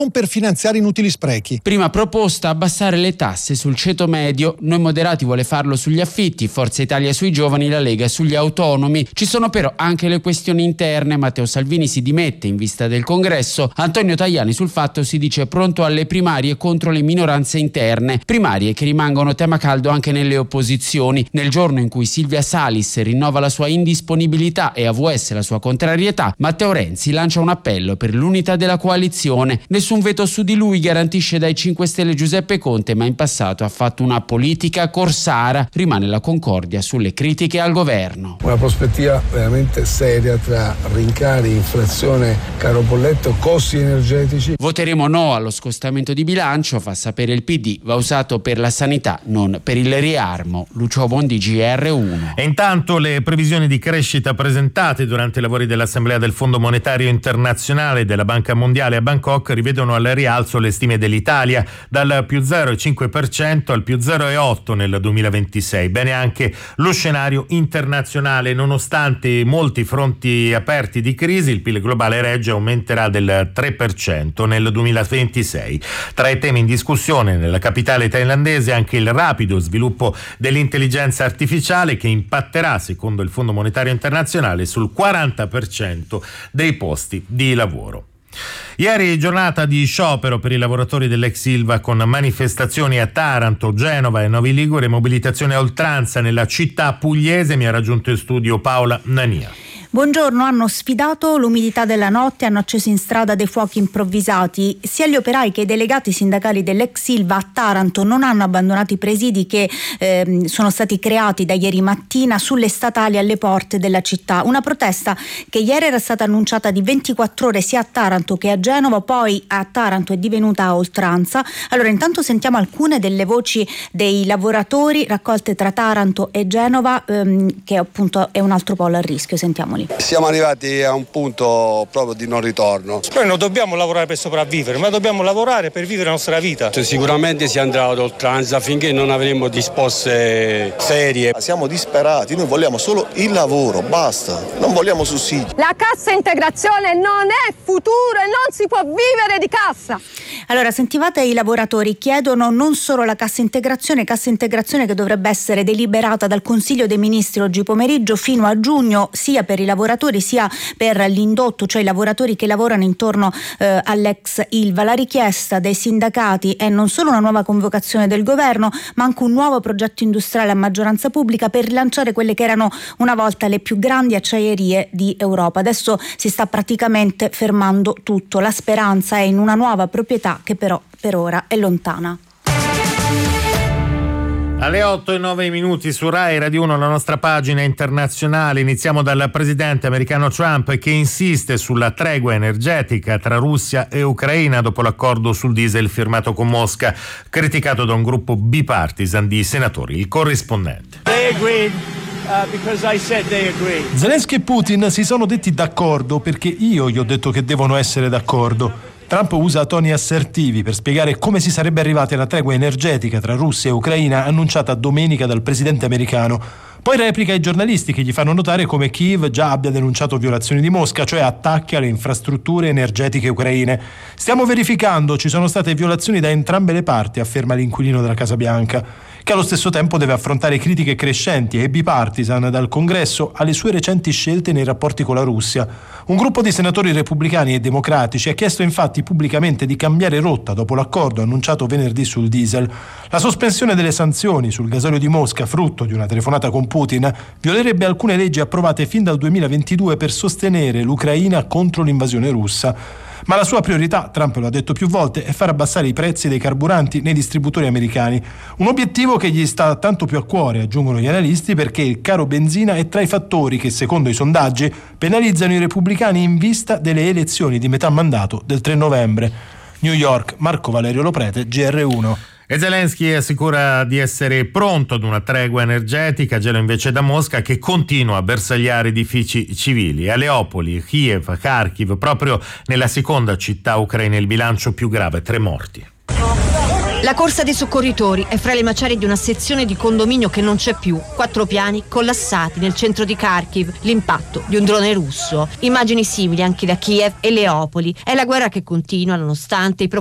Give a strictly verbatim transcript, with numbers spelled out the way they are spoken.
non per finanziare inutili sprechi. Prima proposta, abbassare le tasse sul ceto medio. Noi moderati vuole farlo sugli affitti, Forza Italia sui giovani, la Lega sugli autonomi. Ci sono però anche le questioni interne. Matteo Salvini si dimette in vista del congresso. Antonio Tajani sul Fatto si dice pronto alle primarie contro le minoranze interne. Primarie che rimangono tema caldo anche nelle opposizioni. Nel giorno in cui Silvia Salis rinnova la sua indisponibilità e A V S la sua contrarietà, Matteo Renzi lancia un appello per l'unità della coalizione. Nessun veto su di lui, garantisce dai cinque Stelle Giuseppe Conte, ma in passato ha fatto una politica corsara. Rimane la concordia sulle critiche al governo. Una prospettiva veramente seria tra rincari, inflazione, caro bolletto, costi energetici. Voteremo no allo scostamento di bilancio, fa sapere il P D, va usato per la sanità, non per il riarmo. Lucio Bondi, G R uno. E intanto le previsioni di crescita presentate durante i lavori dell'Assemblea del Fondo Monetario Internazionale e della Banca Mondiale a Bangkok rivedono al rialzo le stime dell'Italia dal più zero virgola cinque per cento al più zero virgola otto per cento nel duemilaventisei. Bene anche lo scenario internazionale, nonostante molti fronti aperti di crisi, il P I L globale regge aumenterà del tre per cento nel duemilaventisei. Tra i temi in discussione nella capitale thailandese anche il rapido sviluppo dell'intelligenza artificiale che impatterà, secondo il Fondo Monetario Internazionale, sul quaranta per cento dei posti di lavoro. Ieri giornata di sciopero per i lavoratori dell'ex Ilva con manifestazioni a Taranto, Genova e Novi Ligure, mobilitazione a oltranza nella città pugliese. Mi ha raggiunto in studio Paola Nania. Buongiorno, hanno sfidato l'umidità della notte, hanno acceso in strada dei fuochi improvvisati. Sia gli operai che i delegati sindacali dell'ex Ilva a Taranto non hanno abbandonato i presidi che eh, sono stati creati da ieri mattina sulle statali alle porte della città. Una protesta che ieri era stata annunciata di ventiquattro ore sia a Taranto che a Genova, poi a Taranto è divenuta a oltranza. Allora intanto sentiamo alcune delle voci dei lavoratori raccolte tra Taranto e Genova, ehm, che appunto è un altro polo a rischio. Sentiamoli. Siamo arrivati a un punto proprio di non ritorno. Noi non dobbiamo lavorare per sopravvivere, ma dobbiamo lavorare per vivere la nostra vita. Sicuramente si andrà ad oltranza finché non avremo risposte serie. Siamo disperati, noi vogliamo solo il lavoro, basta, non vogliamo sussidi. La cassa integrazione non è futuro e non si può vivere di cassa. Allora, sentivate i lavoratori, chiedono non solo la cassa integrazione, cassa integrazione che dovrebbe essere deliberata dal Consiglio dei Ministri oggi pomeriggio fino a giugno, sia per i lavoratori sia per l'indotto, cioè i lavoratori che lavorano intorno eh, all'ex Ilva. La richiesta dei sindacati è non solo una nuova convocazione del governo, ma anche un nuovo progetto industriale a maggioranza pubblica per rilanciare quelle che erano una volta le più grandi acciaierie di Europa. Adesso si sta praticamente fermando tutto. La speranza è in una nuova proprietà che però per ora è lontana. Alle otto e nove minuti su Rai Radio uno, la nostra pagina internazionale. Iniziamo dal presidente americano Trump che insiste sulla tregua energetica tra Russia e Ucraina dopo l'accordo sul diesel firmato con Mosca, criticato da un gruppo bipartisan di senatori. Il corrispondente. They agreed. Zelensky e Putin si sono detti d'accordo perché io gli ho detto che devono essere d'accordo. Trump usa toni assertivi per spiegare come si sarebbe arrivati alla tregua energetica tra Russia e Ucraina annunciata domenica dal presidente americano. Poi replica ai giornalisti che gli fanno notare come Kiev già abbia denunciato violazioni di Mosca, cioè attacchi alle infrastrutture energetiche ucraine. Stiamo verificando, ci sono state violazioni da entrambe le parti, afferma l'inquilino della Casa Bianca, che allo stesso tempo deve affrontare critiche crescenti e bipartisan dal Congresso alle sue recenti scelte nei rapporti con la Russia. Un gruppo di senatori repubblicani e democratici ha chiesto infatti pubblicamente di cambiare rotta dopo l'accordo annunciato venerdì sul diesel. La sospensione delle sanzioni sul gasolio di Mosca, frutto di una telefonata con Putin, violerebbe alcune leggi approvate fin dal duemilaventidue per sostenere l'Ucraina contro l'invasione russa. Ma la sua priorità, Trump lo ha detto più volte, è far abbassare i prezzi dei carburanti nei distributori americani. Un obiettivo che gli sta tanto più a cuore, aggiungono gli analisti, perché il caro benzina è tra i fattori che, secondo i sondaggi, penalizzano i repubblicani in vista delle elezioni di metà mandato del tre novembre. New York, Marco Valerio Loprete, G R uno. E Zelensky assicura di essere pronto ad una tregua energetica, gelo invece da Mosca che continua a bersagliare edifici civili. A Leopoli, Kiev, Kharkiv, proprio nella seconda città ucraina il bilancio più grave, tre morti. La corsa dei soccorritori è fra le macerie di una sezione di condominio che non c'è più. Quattro piani collassati nel centro di Kharkiv. L'impatto di un drone russo. Immagini simili anche da Kiev e Leopoli. È la guerra che continua nonostante i